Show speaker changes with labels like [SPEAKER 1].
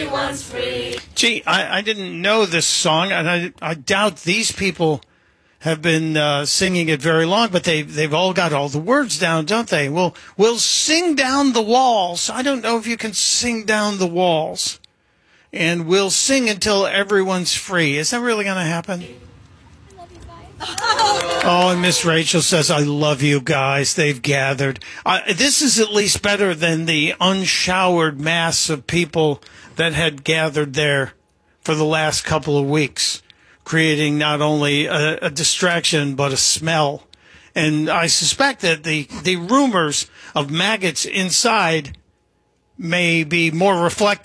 [SPEAKER 1] Gee, I didn't know this song, and I doubt these people have been singing it very long, but they've all got all the words down, don't they? We'll sing down the walls. I don't know if you can sing down the walls. And we'll sing until everyone's free. Is that really going to happen?
[SPEAKER 2] I love you guys.
[SPEAKER 1] Oh, and Miss Rachel says, I love you guys. They've gathered. This is at least better than the unshowered mass of people that had gathered there for the last couple of weeks, creating not only a distraction, but a smell. And I suspect that the rumors of maggots inside may be more reflective